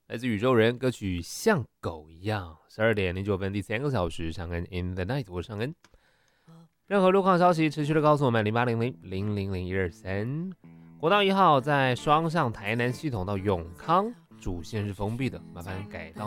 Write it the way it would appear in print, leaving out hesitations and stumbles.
来自宇宙人歌曲像狗一样。12:09第3个小时，尚恩 in the night， 我是尚恩。任何路况消息持续的告诉我们0800000123。国道1号在双向台南系统到永康主线是封闭的，麻烦改道。